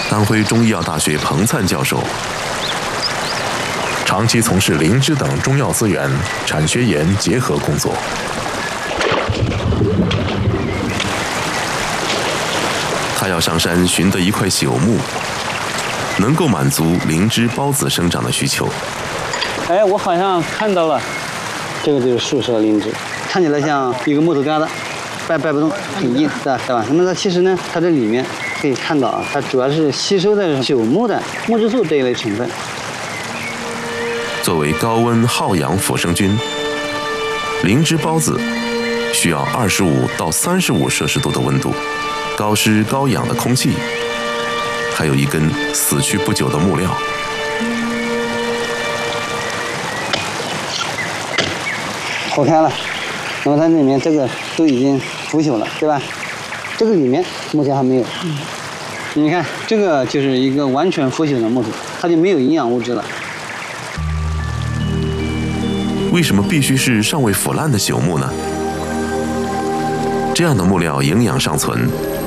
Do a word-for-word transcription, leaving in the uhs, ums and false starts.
安徽中医药大学彭灿教授，长期从事灵芝等中药资源产学研结合工作。他要上山寻得一块朽木，能够满足灵芝孢子生长的需求。 哎，我好像看到了，这个就是树梢灵芝，看起来像一个木头疙瘩，掰掰不动，挺硬，对吧？对吧？那么它其实呢，它这里面可以看到啊，它主要是吸收的朽木的木质素这一类成分。 作为高温耗氧腐生菌，灵芝孢子需要二十五到三十五摄氏度的温度，高湿高氧的空气，还有一根死去不久的木料。 剖开了，那么它里面这个都已经腐朽了，对吧？这个里面目前还没有。嗯、你看，这个就是一个完全腐朽的木头，它就没有营养物质了。 为什么必须是尚未腐烂的朽木呢？这样的木料营养尚存，